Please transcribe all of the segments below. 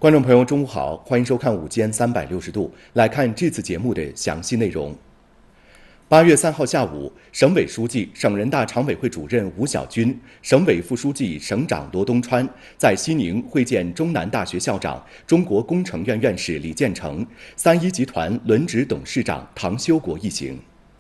观众朋友，中午好，欢迎收看午间360度，来看这次节目的详细内容。8月3号下午，省委书记、省人大常委会主任吴晓军，省委副书记、省长罗东川在西宁会见中南大学校长、中国工程院院士李建成、3一集团轮值董事长唐修国一行。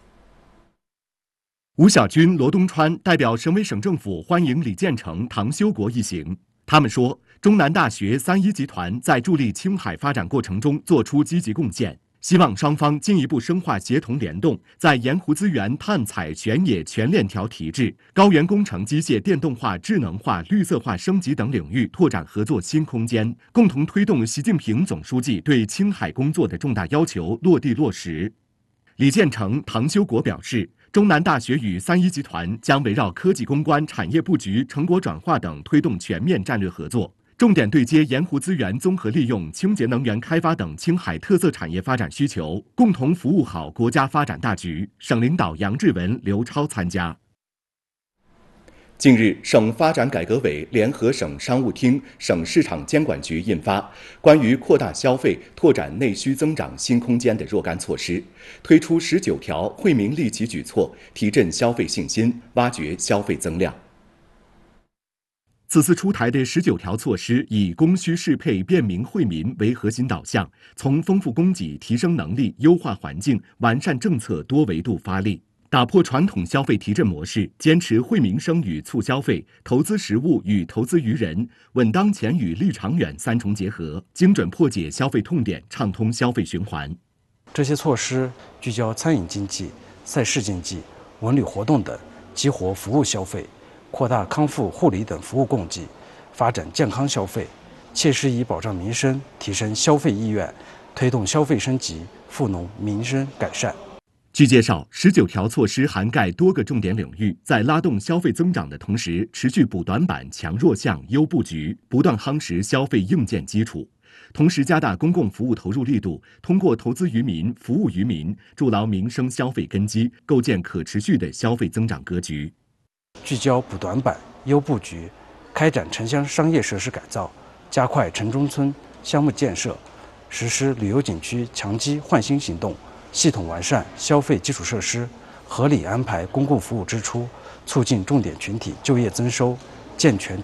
吴晓军、罗东川代表省委省政府欢迎李建成、唐修国一行。他们说，中南大学3一集团在助力青海发展过程中作出积极贡献，希望双方进一步深化协同联动，在盐湖资源探采选冶全链条提质、高原工程机械电动化、智能化、绿色化升级等领域拓展合作新空间，共同推动习近平总书记对青海工作的重大要求落地落实。李建成、唐修国表示，中南大学与3一集团将围绕科技攻关、产业布局、成果转化等推动全面战略合作，重点对接盐湖资源综合利用、清洁能源开发等青海特色产业发展需求，共同服务好国家发展大局。省领导杨志文、刘超参加。近日，省发展改革委联合省商务厅、省市场监管局印发《关于扩大消费、拓展内需增长新空间的若干措施》，推出19条惠民利企举措，提振消费信心，挖掘消费增量。此次出台的19条措施以供需适配、便民惠民为核心导向，从丰富供给、提升能力、优化环境、完善政策多维度发力，打破传统消费提振模式，坚持惠民生与促消费、投资实物与投资于人、稳当前与立长远3重结合，精准破解消费痛点，畅通消费循环。 这些措施聚焦餐饮经济、赛事经济、文旅活动等，激活服务消费，扩大康复护理等服务供给，发展健康消费，切实以保障民生、提升消费意愿，推动消费升级，赋能民生改善。 据介绍，19条措施涵盖多个重点领域，在拉动消费增长的同时，持续补短板、强弱项、优布局，不断夯实消费硬件基础。同时加大公共服务投入力度，通过投资于民、服务于民，筑牢民生消费根基，构建可持续的消费增长格局。 聚焦补短板、优布局，开展城乡商业设施改造，加快城中村项目建设，实施旅游景区强基换新行动，系统完善消费基础设施，合理安排公共服务支出，促进重点群体就业增收，健全